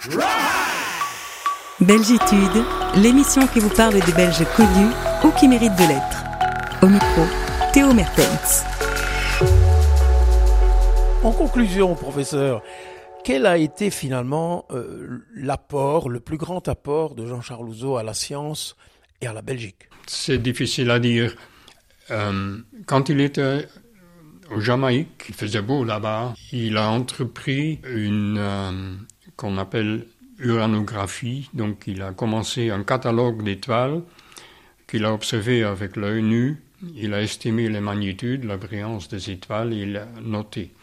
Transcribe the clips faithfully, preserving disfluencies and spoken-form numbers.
Belgitude, l'émission qui vous parle des Belges connus ou qui méritent de l'être. Au micro, Théo Mertens. En conclusion, professeur, quel a été finalement euh, l'apport, le plus grand apport de Jean-Charles Houzeau à la science et à la Belgique? C'est difficile à dire. Euh, quand il était au Jamaïque, il faisait beau là-bas, il a entrepris une euh, qu'on appelle uranographie. Donc il a commencé un catalogue d'étoiles qu'il a observé avec l'œil nu. Il a estimé les magnitudes, la brillance des étoiles et il a noté,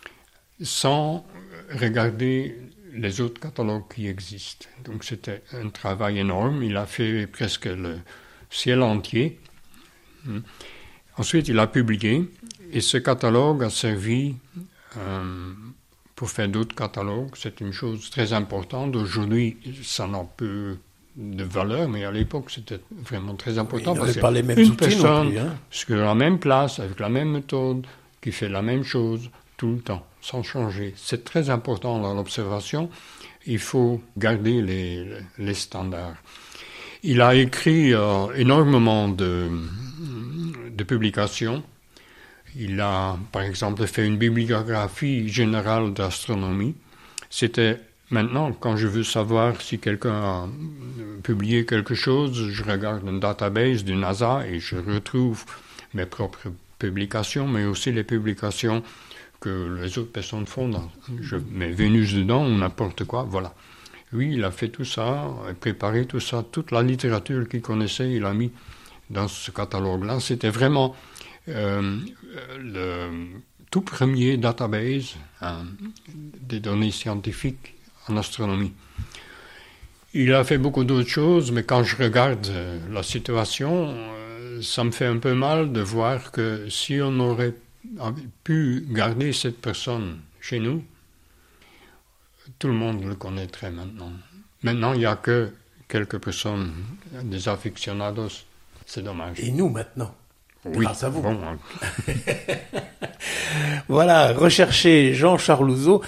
sans regarder les autres catalogues qui existent. Donc c'était un travail énorme. Il a fait presque le ciel entier. Ensuite, il a publié et ce catalogue a servi euh, pour faire d'autres catalogues. C'est une chose très importante. Aujourd'hui, ça n'a peu de valeur, mais à l'époque, c'était vraiment très important. Oui, il parce n'avait pas les mêmes une outils personne non plus, hein. sur la même place, avec la même méthode, qui fait la même chose tout le temps, sans changer. C'est très important dans l'observation. Il faut garder les, les standards. Il a écrit euh, énormément de, de publications. Il a, par exemple, fait une bibliographie générale d'astronomie. C'était maintenant, quand je veux savoir si quelqu'un a publié quelque chose, je regarde une database du NASA et je retrouve mes propres publications, mais aussi les publications que les autres personnes font. Dans, je mets Vénus dedans ou n'importe quoi, voilà. Lui, il a fait tout ça, préparé tout ça, toute la littérature qu'il connaissait, il a mis dans ce catalogue-là. C'était vraiment euh, le tout premier database hein, des données scientifiques en astronomie. Il a fait beaucoup d'autres choses, mais quand je regarde euh, la situation, euh, ça me fait un peu mal de voir que si on aurait pu garder cette personne chez nous, tout le monde le connaîtrait maintenant. Maintenant, il n'y a que quelques personnes, des aficionados. C'est dommage. Et nous maintenant, oui, grâce à vous. Bon, voilà, recherchez Jean-Charles Houzeau.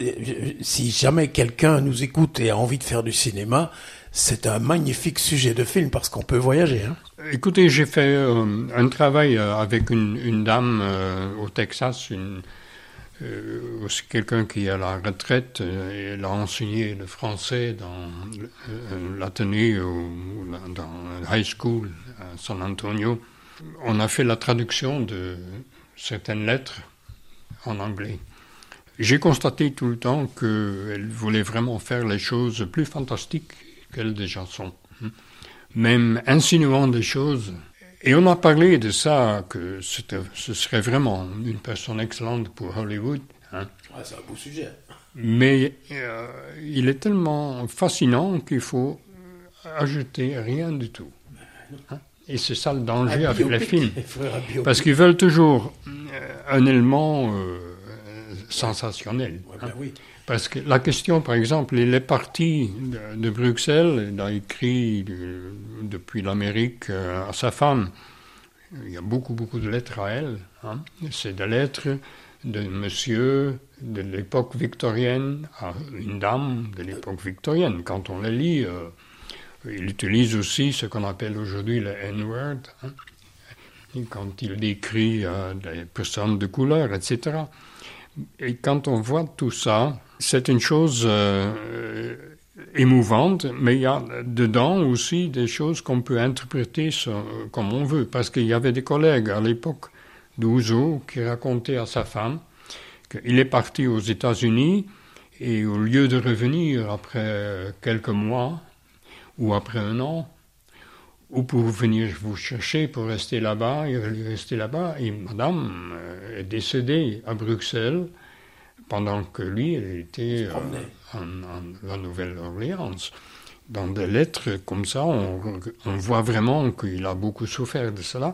Si jamais quelqu'un nous écoute et a envie de faire du cinéma, c'est un magnifique sujet de film parce qu'on peut voyager. Hein. Écoutez, j'ai fait euh, un travail avec une, une dame euh, au Texas, une, euh, aussi quelqu'un qui est à la retraite. Euh, elle a enseigné le français dans euh, l'Athénée ou dans la high school à San Antonio. On a fait la traduction de certaines lettres en anglais. J'ai constaté tout le temps qu'elle voulait vraiment faire les choses plus fantastiques qu'elles déjà sont. Même insinuant des choses. Et on a parlé de ça, que c'était, ce serait vraiment une personne excellente pour Hollywood. Hein. Ouais, c'est un beau sujet. Mais euh, il est tellement fascinant qu'il faut ajouter rien du tout. Hein. Et c'est ça le danger un avec biopic. les films. Parce qu'ils veulent toujours euh, un élément euh, sensationnel. Ouais, hein. ben oui. Parce que la question, par exemple, il est parti de, de Bruxelles, il a écrit de, depuis l'Amérique euh, à sa femme. Il y a beaucoup, beaucoup de lettres à elle. Hein. C'est des lettres de monsieur de l'époque victorienne à une dame de l'époque victorienne. Quand on les lit, euh, il utilise aussi ce qu'on appelle aujourd'hui le N-word. Hein. Et quand il décrit euh, des personnes de couleur, et cetera. Et quand on voit tout ça, c'est une chose euh, émouvante, mais il y a dedans aussi des choses qu'on peut interpréter sur, comme on veut. Parce qu'il y avait des collègues à l'époque d'Houzeau qui racontaient à sa femme qu'il est parti aux États-Unis et au lieu de revenir après quelques mois ou après un an, ou pour venir vous chercher pour rester là-bas, il est resté là-bas, et madame est décédée à Bruxelles pendant que lui, il était euh, en, en la Nouvelle-Orléans. Dans des lettres comme ça, on, on voit vraiment qu'il a beaucoup souffert de cela.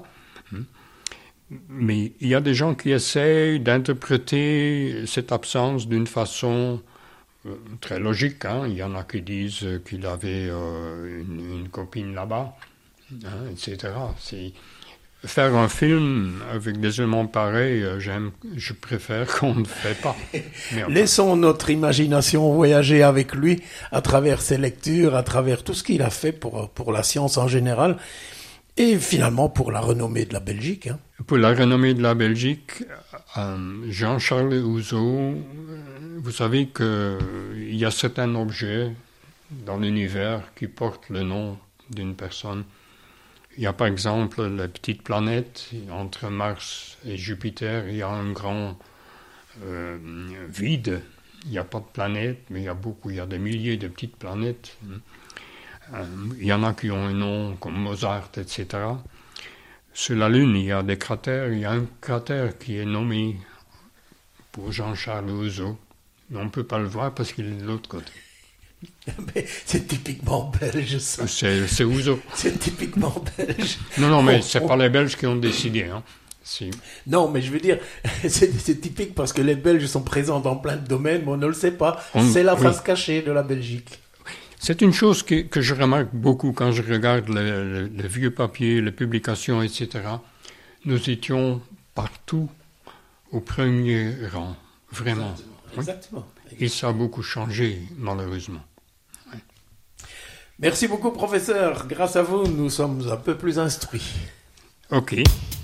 Mais il y a des gens qui essayent d'interpréter cette absence d'une façon euh, très logique. Hein. Il y en a qui disent qu'il avait euh, une, une copine là-bas. Hein, et cetera. C'est, faire un film avec des éléments pareils, j'aime, je préfère qu'on ne fait pas. Mais enfin. Laissons notre imagination voyager avec lui à travers ses lectures, à travers tout ce qu'il a fait pour, pour la science en général et finalement pour la renommée de la Belgique. Hein. Pour la renommée de la Belgique, euh, Jean-Charles Houzeau, vous savez qu'il y a certains objets dans l'univers qui portent le nom d'une personne. Il y a par exemple la petite planète, entre Mars et Jupiter, il y a un grand euh, vide. Il n'y a pas de planète, mais il y a beaucoup, il y a des milliers de petites planètes. Euh, il y en a qui ont un nom comme Mozart, et cetera. Sur la Lune, il y a des cratères. Il y a un cratère qui est nommé pour Jean-Charles Houzeau. Mais on ne peut pas le voir parce qu'il est de l'autre côté. Mais c'est typiquement belge, ça. C'est, c'est Houzeau. C'est typiquement belge. Non, non, mais Oh, c'est oh. pas les Belges qui ont décidé. Hein. Si. Non, mais je veux dire, c'est, c'est typique parce que les Belges sont présents dans plein de domaines, mais on ne le sait pas. On, c'est la oui. face cachée de la Belgique. C'est une chose que, que je remarque beaucoup quand je regarde les, les, les vieux papiers, les publications, et cetera. Nous étions partout au premier rang, vraiment. Exactement. Exactement. Oui. Et ça a beaucoup changé, malheureusement. Ouais. Merci beaucoup, professeur. Grâce à vous, nous sommes un peu plus instruits. OK.